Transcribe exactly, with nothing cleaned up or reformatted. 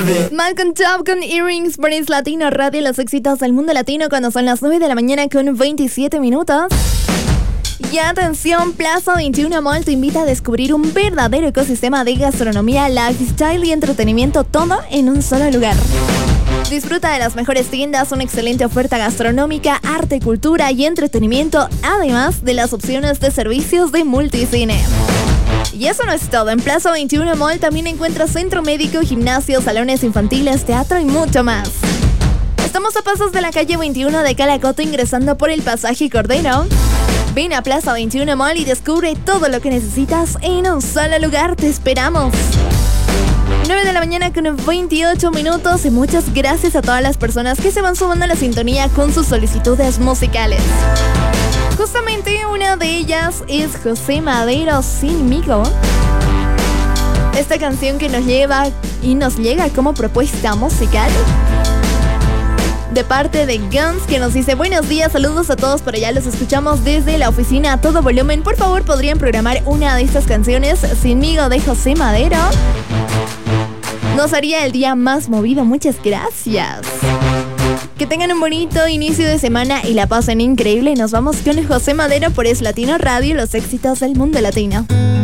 Malcolm Top con Earrings por Es Latino Radio, los éxitos del mundo latino cuando son las nueve de la mañana con veintisiete minutos. Y atención, Plaza veintiuno Mall te invita a descubrir un verdadero ecosistema de gastronomía, lifestyle y entretenimiento, todo en un solo lugar. Disfruta de las mejores tiendas, una excelente oferta gastronómica, arte, cultura y entretenimiento, además de las opciones de servicios de multicine. Y eso no es todo, en Plaza veintiuno Mall también encuentras centro médico, gimnasio, salones infantiles, teatro y mucho más. Estamos a pasos de la calle veintiuno de Calacoto ingresando por el pasaje Cordero. Ven a Plaza veintiuno Mall y descubre todo lo que necesitas en un solo lugar, te esperamos. nueve de la mañana con veintiocho minutos y muchas gracias a todas las personas que se van sumando a la sintonía con sus solicitudes musicales. Justamente una de ellas es José Madero, Sinmigo. Esta canción que nos lleva y nos llega como propuesta musical de parte de Guns, que nos dice: buenos días, saludos a todos por allá, los escuchamos desde la oficina a todo volumen. Por favor, ¿podrían programar una de estas canciones, Sinmigo de José Madero? Nos haría el día más movido, muchas gracias. Que tengan un bonito inicio de semana y la pasen increíble. Nos vamos con José Madero por Es Latino Radio, los éxitos del mundo latino.